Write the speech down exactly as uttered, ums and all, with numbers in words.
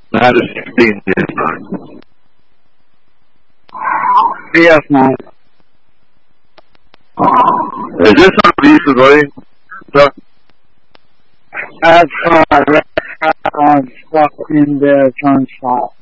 nine to sixteen is fine. Yes, man. Is this on easily? So, That's uh, right on stuck in the turnstile.